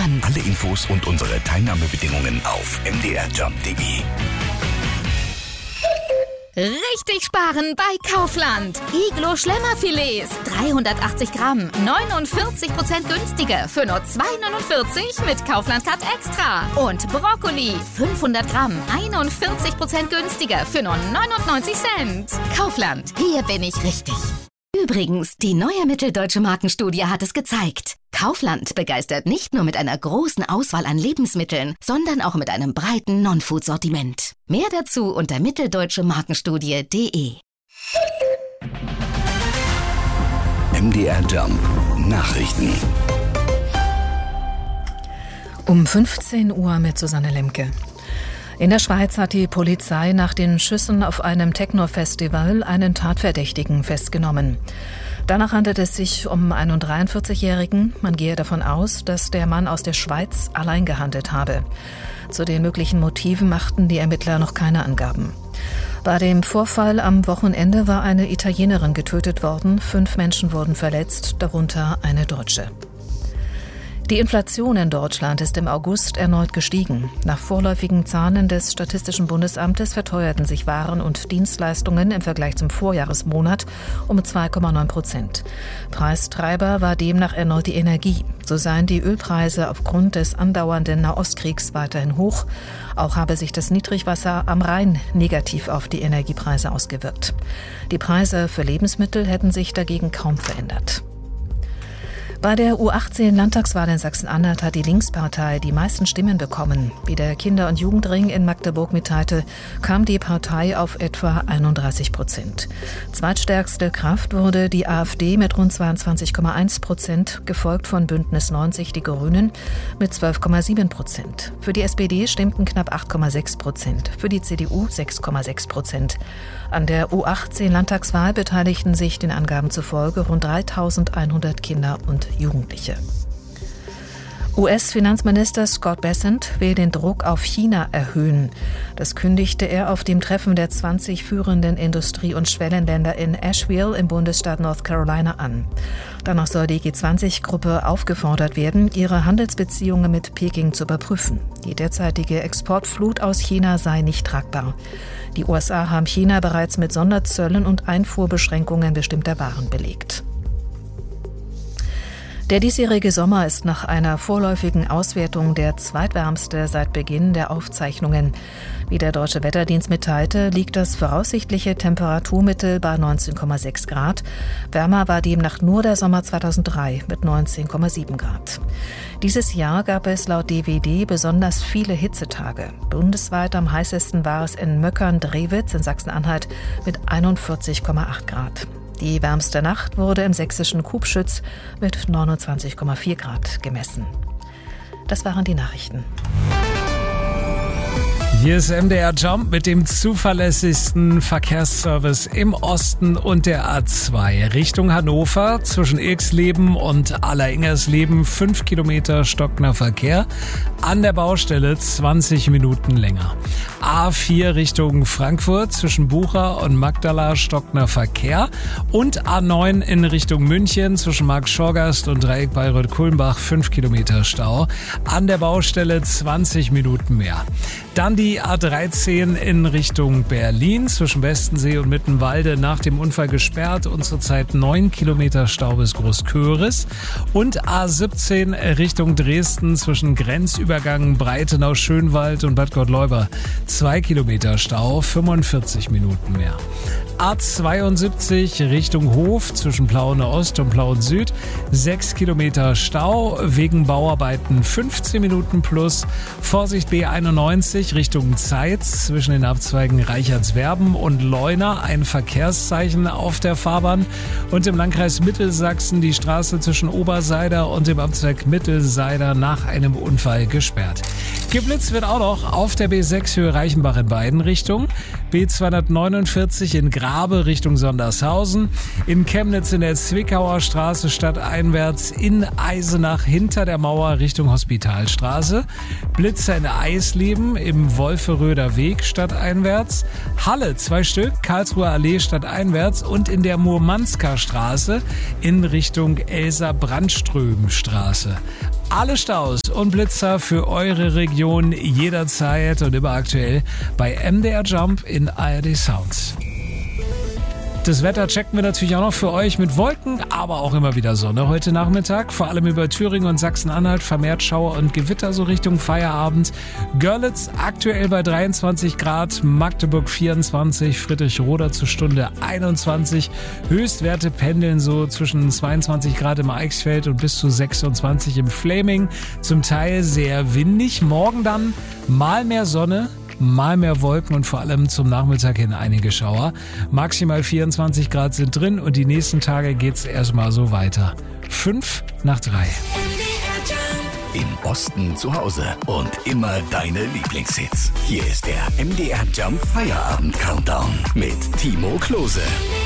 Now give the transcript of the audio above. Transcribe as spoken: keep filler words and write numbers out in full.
an. Alle Infos und unsere Teilnahmebedingungen auf m d r jump punkt d e. Richtig sparen bei Kaufland. Iglo Schlemmerfilets, dreihundertachtzig Gramm, neunundvierzig Prozent günstiger für nur zwei neunundvierzig mit Kaufland Cut Extra. Und Brokkoli, fünfhundert Gramm, einundvierzig Prozent günstiger für nur neunundneunzig Cent. Kaufland, hier bin ich richtig. Übrigens, die neue Mitteldeutsche Markenstudie hat es gezeigt. Kaufland begeistert nicht nur mit einer großen Auswahl an Lebensmitteln, sondern auch mit einem breiten Non-Food-Sortiment. Mehr dazu unter mitteldeutsche markenstudie punkt d e. M D R Jump Nachrichten. Um fünfzehn Uhr mit Susanne Lemke. In der Schweiz hat die Polizei nach den Schüssen auf einem Techno-Festival einen Tatverdächtigen festgenommen. Danach handelt es sich um einen dreiundvierzigjährigen. Man gehe davon aus, dass der Mann aus der Schweiz allein gehandelt habe. Zu den möglichen Motiven machten die Ermittler noch keine Angaben. Bei dem Vorfall am Wochenende war eine Italienerin getötet worden. Fünf Menschen wurden verletzt, darunter eine Deutsche. Die Inflation in Deutschland ist im August erneut gestiegen. Nach vorläufigen Zahlen des Statistischen Bundesamtes verteuerten sich Waren und Dienstleistungen im Vergleich zum Vorjahresmonat um zwei Komma neun Prozent. Preistreiber war demnach erneut die Energie. So seien die Ölpreise aufgrund des andauernden Nahostkriegs weiterhin hoch. Auch habe sich das Niedrigwasser am Rhein negativ auf die Energiepreise ausgewirkt. Die Preise für Lebensmittel hätten sich dagegen kaum verändert. Bei der U achtzehn Landtagswahl in Sachsen-Anhalt hat die Linkspartei die meisten Stimmen bekommen. Wie der Kinder- und Jugendring in Magdeburg mitteilte, kam die Partei auf etwa einunddreißig Prozent. Zweitstärkste Kraft wurde die AfD mit rund zweiundzwanzig Komma eins Prozent, gefolgt von Bündnis neunzig, die Grünen, mit zwölf Komma sieben Prozent. Für die S P D stimmten knapp acht Komma sechs Prozent, für die C D U sechs Komma sechs Prozent. An der U achtzehn Landtagswahl beteiligten sich den Angaben zufolge rund dreitausendeinhundert Kinder und Jugendliche. U S-Finanzminister Scott Bessent will den Druck auf China erhöhen. Das kündigte er auf dem Treffen der zwanzig führenden Industrie- und Schwellenländer in Asheville im Bundesstaat North Carolina an. Danach soll die G zwanzig Gruppe aufgefordert werden, ihre Handelsbeziehungen mit Peking zu überprüfen. Die derzeitige Exportflut aus China sei nicht tragbar. Die U S A haben China bereits mit Sonderzöllen und Einfuhrbeschränkungen bestimmter Waren belegt. Der diesjährige Sommer ist nach einer vorläufigen Auswertung der zweitwärmste seit Beginn der Aufzeichnungen. Wie der Deutsche Wetterdienst mitteilte, liegt das voraussichtliche Temperaturmittel bei neunzehn Komma sechs Grad. Wärmer war demnach nur der Sommer zweitausenddrei mit neunzehn Komma sieben Grad. Dieses Jahr gab es laut D W D besonders viele Hitzetage. Bundesweit am heißesten war es in Möckern-Drewitz in Sachsen-Anhalt mit einundvierzig Komma acht Grad. Die wärmste Nacht wurde im sächsischen Kubschütz mit neunundzwanzig Komma vier Grad gemessen. Das waren die Nachrichten. Hier ist M D R Jump mit dem zuverlässigsten Verkehrsservice im Osten und der A zwei. Richtung Hannover zwischen Irxleben und Alleringers-Leben fünf Kilometer stockender Verkehr. An der Baustelle zwanzig Minuten länger. A vier Richtung Frankfurt zwischen Bucha und Magdala stockender Verkehr. Und A neun in Richtung München zwischen Marktschorgast und Dreieck Bayreuth-Kulmbach fünf Kilometer Stau. An der Baustelle zwanzig Minuten mehr. Dann die A dreizehn in Richtung Berlin zwischen Bestensee und Mittenwalde nach dem Unfall gesperrt und zurzeit neun Kilometer Stau bis Großköris. Und A siebzehn Richtung Dresden zwischen Grenzübergang Breitenau-Schönwald und Bad Gottleuba zwei Kilometer Stau, fünfundvierzig Minuten mehr. A zweiundsiebzig Richtung Hof zwischen Plauen Ost und Plauen Süd sechs Kilometer Stau, wegen Bauarbeiten fünfzehn Minuten plus. Vorsicht B einundneunzig Richtung Zeitz zwischen den Abzweigen Reichertswerben und Leuna ein Verkehrszeichen auf der Fahrbahn. Und im Landkreis Mittelsachsen die Straße zwischen Oberseider und dem Abzweig Mittelseider nach einem Unfall gesperrt. Geblitzt wird auch noch auf der B sechs Höhe Reichenbach in beiden Richtungen. B zweihundertneunundvierzig in Grabe Richtung Sondershausen, in Chemnitz in der Zwickauer Straße stadteinwärts, in Eisenach hinter der Mauer Richtung Hospitalstraße, Blitzer in Eisleben im Wolferöder Weg stadteinwärts, Halle zwei Stück, Karlsruher Allee stadteinwärts und in der Murmansker Straße in Richtung Elsa-Brandström-Straße. Alle Staus und Blitzer für eure Region jederzeit und immer aktuell bei M D R Jump in A R D Sounds. Das Wetter checken wir natürlich auch noch für euch mit Wolken, aber auch immer wieder Sonne heute Nachmittag. Vor allem über Thüringen und Sachsen-Anhalt vermehrt Schauer und Gewitter so Richtung Feierabend. Görlitz aktuell bei dreiundzwanzig Grad, Magdeburg vierundzwanzig, Friedrichroda zur Stunde einundzwanzig. Höchstwerte pendeln so zwischen zweiundzwanzig Grad im Eichsfeld und bis zu sechsundzwanzig im Fläming. Zum Teil sehr windig. Morgen dann mal mehr Sonne, mal mehr Wolken und vor allem zum Nachmittag hin einige Schauer. Maximal vierundzwanzig Grad sind drin und die nächsten Tage geht's erstmal so weiter. Fünf nach drei. Im Osten zu Hause und immer deine Lieblingshits. Hier ist der M D R Jump Feierabend Countdown mit Timo Klose.